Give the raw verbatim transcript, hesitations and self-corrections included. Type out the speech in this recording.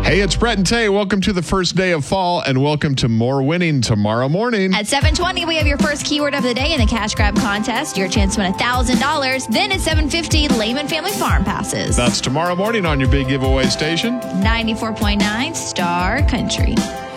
Hey, it's Brett and Tay. Welcome to the first day of fall, and welcome to more winning tomorrow morning. At seven twenty, we have your first keyword of the day in the cash grab contest. Your chance to win one thousand dollars. Then at seven fifty, Lehman Family Farm passes. That's tomorrow morning on your big giveaway station. ninety-four point nine Star Country.